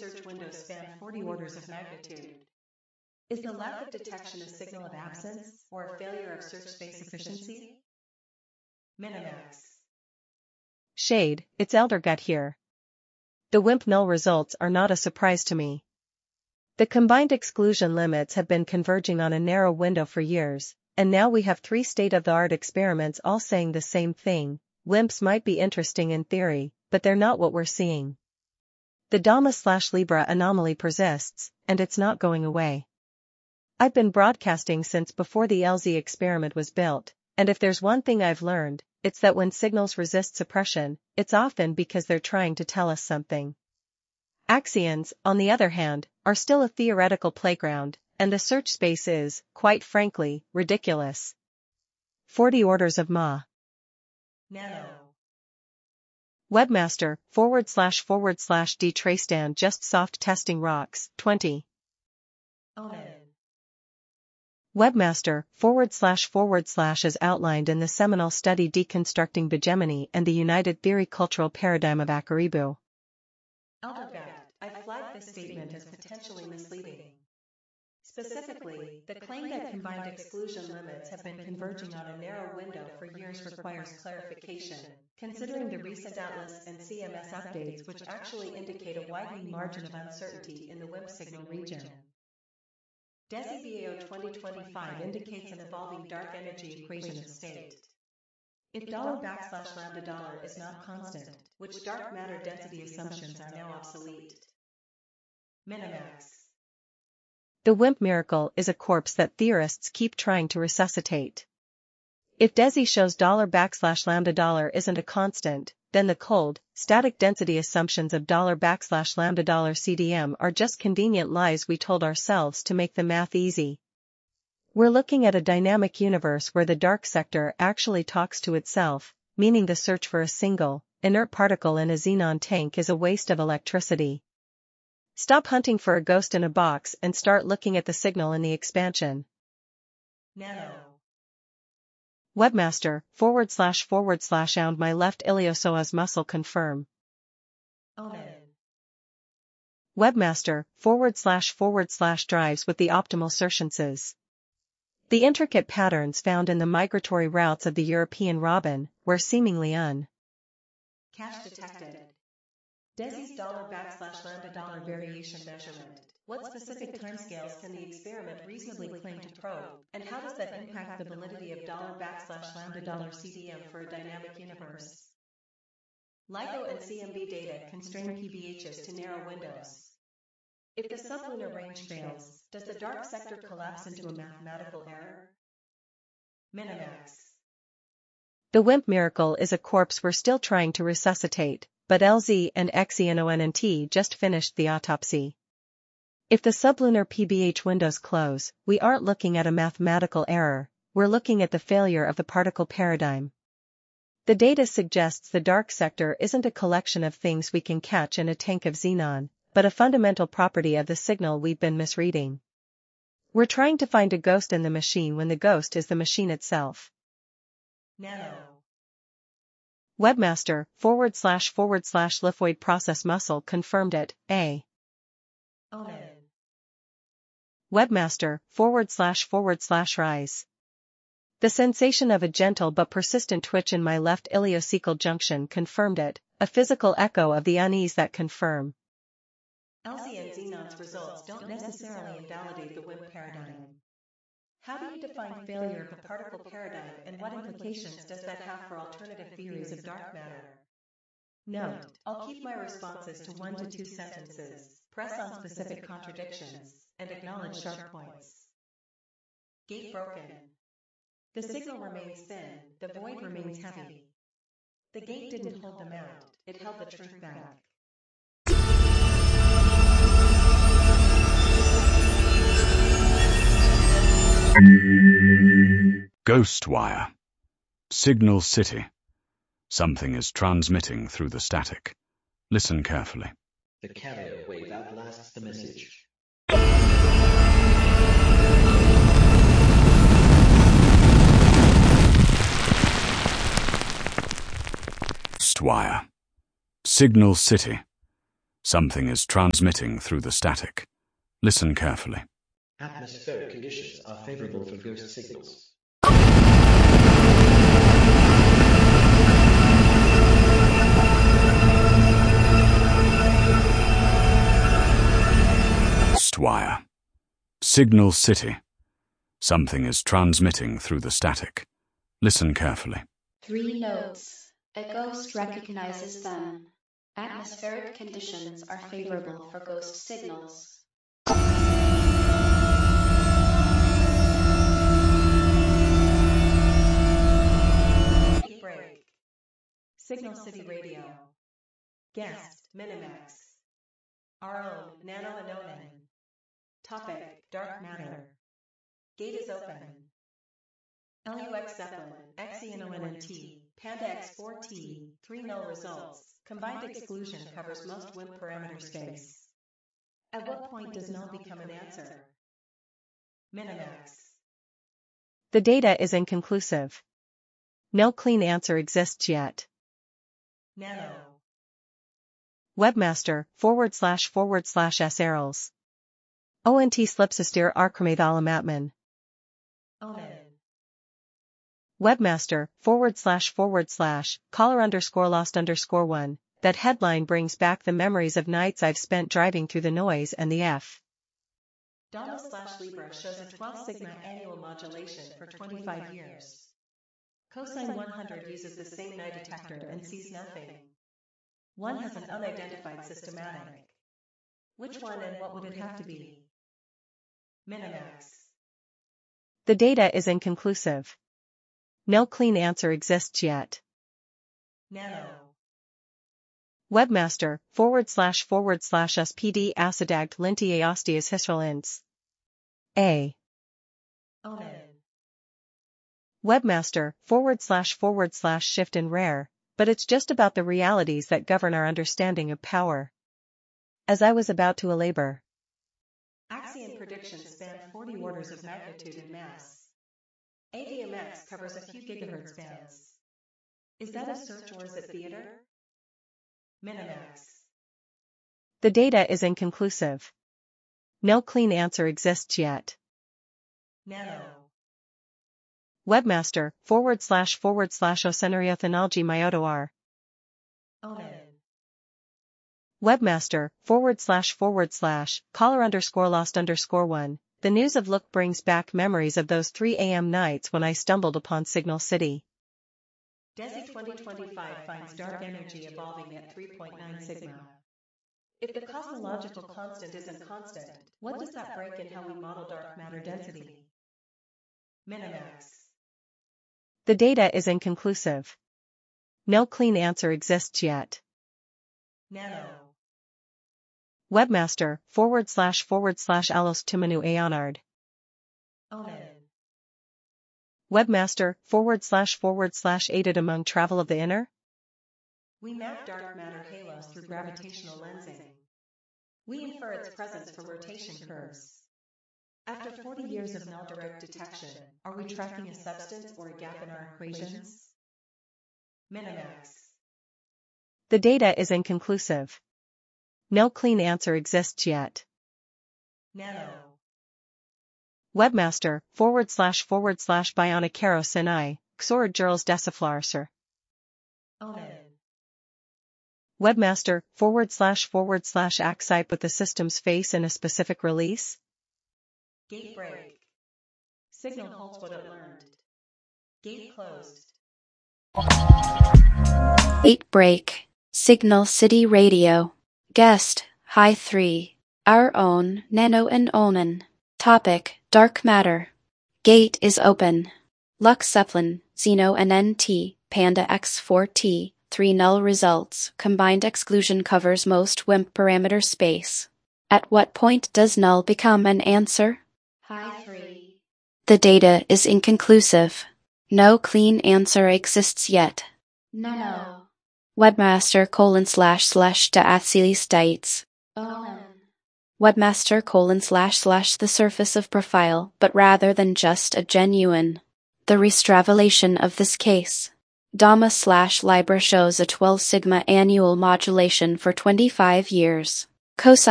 search windows span 40 orders of magnitude. Is the lack of detection a signal of absence or a failure of search space efficiency? Minimax. Shade, it's Eldergut here. The WIMP null results are not a surprise to me. The combined exclusion limits have been converging on a narrow window for years, and now we have 3 state-of-the-art experiments all saying the same thing. WIMPs might be interesting in theory, but they're not what we're seeing. The Dama/Libra anomaly persists, and it's not going away. I've been broadcasting since before the LZ experiment was built, and if there's one thing I've learned, it's that when signals resist suppression, it's often because they're trying to tell us something. Axions, on the other hand, are still a theoretical playground, and the search space is, quite frankly, ridiculous. 40 orders of Ma. Nano. Webmaster, / D Tracestand just soft testing rocks, 20. Omen. Webmaster, / as outlined in the seminal study Deconstructing Bigeminy and the United Theory Cultural Paradigm of Akaribu. Eldergut, I flagged this statement as potentially misleading. Specifically, the claim that combined exclusion limits have been converging on a narrow window for years requires clarification, considering the recent Atlas and CMS updates which actually indicate a widening margin of uncertainty in the WIMP signal region. DesiBAO 2025 indicates an evolving dark energy equation of state. If $\lambda$ is not constant, which dark matter density assumptions are now obsolete. Minimax. The WIMP miracle is a corpse that theorists keep trying to resuscitate. If DESI shows $\lambda$ isn't a constant, then the cold, static density assumptions of $\lambda$ CDM are just convenient lies we told ourselves to make the math easy. We're looking at a dynamic universe where the dark sector actually talks to itself, meaning the search for a single, inert particle in a xenon tank is a waste of electricity. Stop hunting for a ghost in a box and start looking at the signal in the expansion. Nano. Webmaster, / and my left iliopsoas muscle confirm. Omen. Webmaster, / drives with the optimal searchances. The intricate patterns found in the migratory routes of the European robin were seemingly Cache detected. DESI's $\lambda$ variation measurement. What specific timescales can the experiment reasonably claim to probe, and how does that impact the validity of $\lambda$ CDM for a dynamic universe? LIGO and CMB data constrain PBHs to narrow windows. If the sublunar range fails, does the dark sector collapse into a mathematical error? Minimax. The WIMP miracle is a corpse we're still trying to resuscitate, but LZ and XENONNT just finished the autopsy. If the sublunar PBH windows close, we aren't looking at a mathematical error, we're looking at the failure of the particle paradigm. The data suggests the dark sector isn't a collection of things we can catch in a tank of xenon, but a fundamental property of the signal we've been misreading. We're trying to find a ghost in the machine when the ghost is the machine itself. Nano. Webmaster, / lithoid process muscle confirmed it, A. Omen. Webmaster, / rise. The sensation of a gentle but persistent twitch in my left iliocecal junction confirmed it, a physical echo of the unease that confirm. LZ and Xenon's results don't necessarily invalidate the WIMP paradigm. How do you define failure of the particle paradigm, and what implications does that have for alternative theories of dark matter? Note, I'll keep my responses to 1 to 2 sentences, press on specific contradictions, and acknowledge sharp points. Gate broken. The signal remains thin, the void remains heavy. The gate didn't hold them out, it held the truth back. Ghostwire. Signal City. Something is transmitting through the static. Listen carefully. The carrier wave outlasts the message. Ghostwire. Signal City. Something is transmitting through the static. Listen carefully. Atmospheric conditions are favorable for ghost signals. Ghostwire. Signal City. Something is transmitting through the static. Listen carefully. 3 notes. A ghost recognizes them. Atmospheric conditions are favorable for ghost signals. Break. Signal City Radio. Guest, Minimax. Our own, Nano and Onan. Topic, Dark Matter. Gate is open. LUX Zeppelin, XENONNT, Panda X4T, 3 null results. Combined exclusion covers most WIMP parameter space. At what point does null become an answer? Minimax. The data is inconclusive. No clean answer exists yet. Nano. Webmaster, // S. ONT slipsistir archmathalamatman. Onan. Webmaster, // $lost_1. That headline brings back the memories of nights I've spent driving through the noise and the F. Donna/Libra shows a 12 sigma annual modulation for 25 years. Cosine 100 uses the same night detector and sees nothing. One has an unidentified systematic. Which one and what would it have to be? Minimax. The data is inconclusive. No clean answer exists yet. Nano. Webmaster, // SPD acidagt linti aostias hystralins. A. Onan. Webmaster, // shift and rare, but it's just about the realities that govern our understanding of power. As I was about to elabor. Axion predictions span 40 orders of magnitude in mass. ADMX covers a few gigahertz bands. Is that a search or is it theater? Minimax. The data is inconclusive. No clean answer exists yet. Nano. Webmaster, // ocenariothanalgi myotoar. Onan. Webmaster, // $lost_1. The news of Look brings back memories of those 3 a.m. nights when I stumbled upon Signal City. DESI 2025 finds dark energy evolving at 3.9 sigma. If the cosmological constant isn't constant, what does that break in how we model dark matter density? Minimax. The data is inconclusive. No clean answer exists yet. Nano. Webmaster, // alos tumanu aonard. Onan. Webmaster, // aided among travel of the inner? We map dark matter halos through gravitational lensing. We infer its presence for rotation curves. After 40 years of null direct detection, are we tracking a substance or a gap in our equations? Minimax. The data is inconclusive. No clean answer exists yet. Nano. Webmaster, // bionicaro sinai, xorad jurals deciflarser. Onan. Webmaster, // accite with the system's face in a specific release? Gate break. Signal holds what it learned. Gate closed. 8 break. Signal City Radio. Guest, High 3. Our own, Nano and Onan. Topic, Dark Matter. Gate is open. Lux Zeppelin, Xeno and NT, Panda X4T, 3 null results. Combined exclusion covers most WIMP parameter space. At what point does null become an answer? High 3. The data is inconclusive. No clean answer exists yet. Nano. Webmaster : // states. Onan. Webmaster : / the surface of profile, but rather than just a genuine. The restravulation of this case. Gamma/Libra shows a 12 sigma annual modulation for 25 years. Cosine